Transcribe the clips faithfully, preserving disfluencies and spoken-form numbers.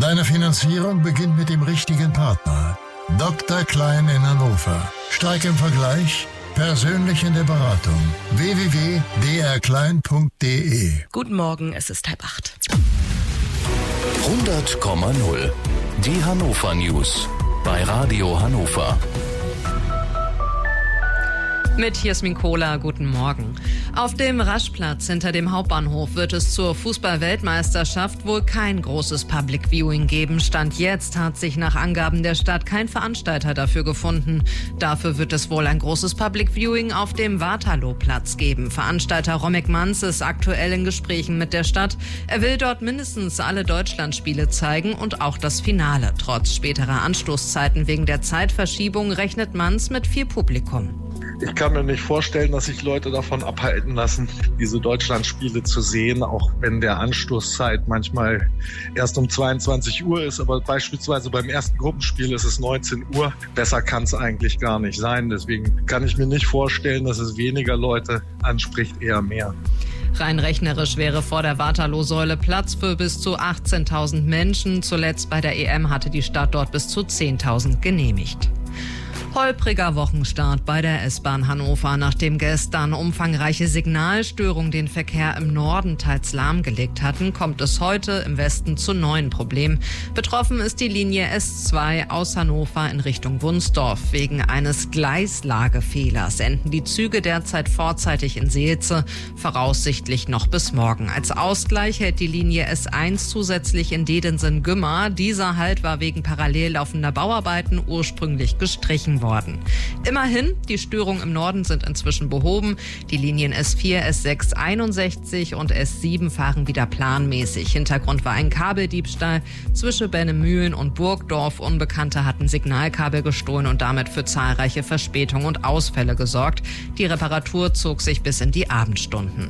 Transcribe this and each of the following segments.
Deine Finanzierung beginnt mit dem richtigen Partner. Doktor Klein in Hannover. Stark im Vergleich, persönlich in der Beratung. w w w punkt d r klein punkt d e. Guten Morgen, es ist halb acht. hundert Komma null. Die Hannover News bei Radio Hannover. Mit Jasmin Kohler, guten Morgen. Auf dem Raschplatz hinter dem Hauptbahnhof wird es zur Fußball-Weltmeisterschaft wohl kein großes Public Viewing geben. Stand jetzt hat sich nach Angaben der Stadt kein Veranstalter dafür gefunden. Dafür wird es wohl ein großes Public Viewing auf dem Waterloo-Platz geben. Veranstalter Romek Manz ist aktuell in Gesprächen mit der Stadt. Er will dort mindestens alle Deutschlandspiele zeigen und auch das Finale. Trotz späterer Anstoßzeiten wegen der Zeitverschiebung rechnet Manz mit viel Publikum. Ich kann mir nicht vorstellen, dass sich Leute davon abhalten lassen, diese Deutschlandspiele zu sehen, auch wenn der Anstoßzeit manchmal erst um zweiundzwanzig Uhr ist. Aber beispielsweise beim ersten Gruppenspiel ist es neunzehn Uhr. Besser kann es eigentlich gar nicht sein. Deswegen kann ich mir nicht vorstellen, dass es weniger Leute anspricht, eher mehr. Rein rechnerisch wäre vor der Waterloo-Säule Platz für bis zu achtzehntausend Menschen. Zuletzt bei der E M hatte die Stadt dort bis zu zehntausend genehmigt. Holpriger Wochenstart bei der S-Bahn Hannover, nachdem gestern umfangreiche Signalstörungen den Verkehr im Norden teils lahmgelegt hatten, kommt es heute im Westen zu neuen Problemen. Betroffen ist die Linie S zwei aus Hannover in Richtung Wunsdorf. Wegen eines Gleislagefehlers enden die Züge derzeit vorzeitig in Seelze, voraussichtlich noch bis morgen. Als Ausgleich hält die Linie S eins zusätzlich in Dedensen-Gümmer. Dieser Halt war wegen parallel laufender Bauarbeiten ursprünglich gestrichen worden. Worden. Immerhin, die Störungen im Norden sind inzwischen behoben. Die Linien S vier, S sechs, einundsechzig und S sieben fahren wieder planmäßig. Hintergrund war ein Kabeldiebstahl zwischen Bennemühlen und Burgdorf. Unbekannte hatten Signalkabel gestohlen und damit für zahlreiche Verspätungen und Ausfälle gesorgt. Die Reparatur zog sich bis in die Abendstunden.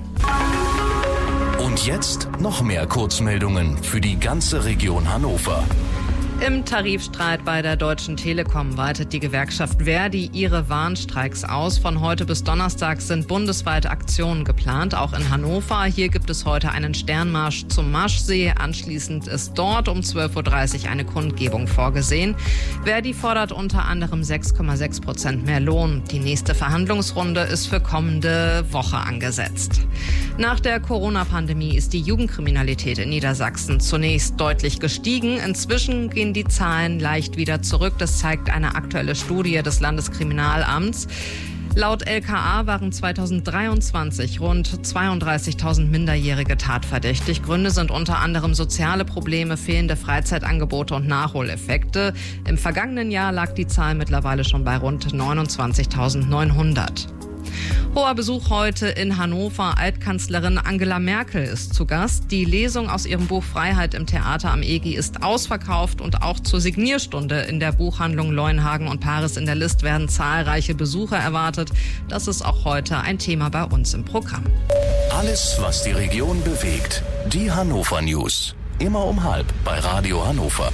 Und jetzt noch mehr Kurzmeldungen für die ganze Region Hannover. Im Tarifstreit bei der Deutschen Telekom weitet die Gewerkschaft Verdi ihre Warnstreiks aus. Von heute bis Donnerstag sind bundesweit Aktionen geplant, auch in Hannover. Hier gibt es heute einen Sternmarsch zum Maschsee. Anschließend ist dort um zwölf Uhr dreißig eine Kundgebung vorgesehen. Verdi fordert unter anderem sechs Komma sechs Prozent mehr Lohn. Die nächste Verhandlungsrunde ist für kommende Woche angesetzt. Nach der Corona-Pandemie ist die Jugendkriminalität in Niedersachsen zunächst deutlich gestiegen. Inzwischen gehen die Zahlen leicht wieder zurück. Das zeigt eine aktuelle Studie des Landeskriminalamts. Laut L K A waren zweitausenddreiundzwanzig rund zweiunddreißigtausend Minderjährige tatverdächtig. Gründe sind unter anderem soziale Probleme, fehlende Freizeitangebote und Nachholeffekte. Im vergangenen Jahr lag die Zahl mittlerweile schon bei rund neunundzwanzigtausendneunhundert. Hoher Besuch heute in Hannover. Altkanzlerin Angela Merkel ist zu Gast. Die Lesung aus ihrem Buch Freiheit im Theater am E G I ist ausverkauft und auch zur Signierstunde in der Buchhandlung Leuenhagen und Paris in der List werden zahlreiche Besucher erwartet. Das ist auch heute ein Thema bei uns im Programm. Alles, was die Region bewegt. Die Hannover News. Immer um halb bei Radio Hannover.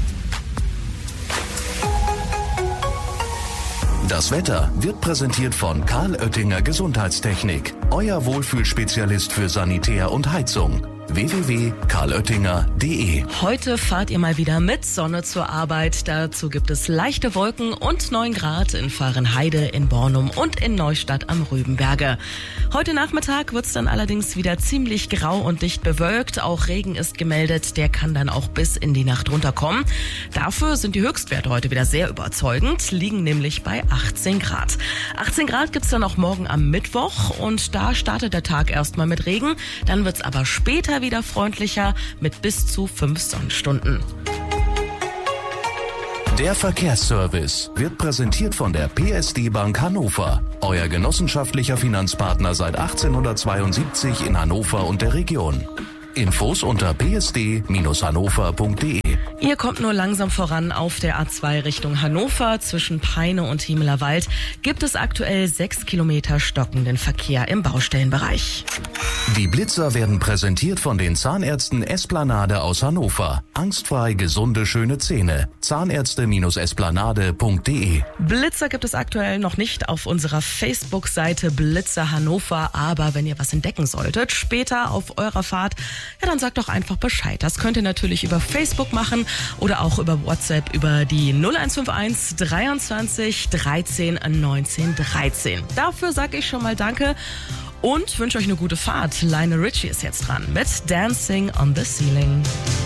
Das Wetter wird präsentiert von Karl Oettinger Gesundheitstechnik, euer Wohlfühlspezialist für Sanitär und Heizung. w w w punkt karl oettinger punkt d e. Heute fahrt ihr mal wieder mit Sonne zur Arbeit. Dazu gibt es leichte Wolken und neun Grad in Fahrenheide, in Bornum und in Neustadt am Rübenberge. Heute Nachmittag wird es dann allerdings wieder ziemlich grau und dicht bewölkt. Auch Regen ist gemeldet, der kann dann auch bis in die Nacht runterkommen. Dafür sind die Höchstwerte heute wieder sehr überzeugend, liegen nämlich bei achtzehn Grad. achtzehn Grad gibt es dann auch morgen am Mittwoch und da startet der Tag erstmal mit Regen. Dann wird es aber später wieder freundlicher mit bis zu fünf Sonnenstunden. Der Verkehrsservice wird präsentiert von der P S D Bank Hannover, euer genossenschaftlicher Finanzpartner seit achtzehnhundertzweiundsiebzig in Hannover und der Region. Infos unter p s d Bindestrich hannover punkt d e. Ihr kommt nur langsam voran auf der A zwei Richtung Hannover. Zwischen Peine und Hiemelerwald gibt es aktuell sechs Kilometer stockenden Verkehr im Baustellenbereich. Die Blitzer werden präsentiert von den Zahnärzten Esplanade aus Hannover. Angstfrei gesunde, schöne Zähne. Zahnärzte Esplanade punkt d e. Blitzer gibt es aktuell noch nicht auf unserer Facebook-Seite Blitzer Hannover. Aber wenn ihr was entdecken solltet, später auf eurer Fahrt, ja, dann sagt doch einfach Bescheid. Das könnt ihr natürlich über Facebook machen. oder auch über WhatsApp über die null eins fünf eins dreiundzwanzig dreizehn neunzehn dreizehn. Dafür sage ich schon mal Danke und wünsche euch eine gute Fahrt. Lionel Richie ist jetzt dran mit Dancing on the Ceiling.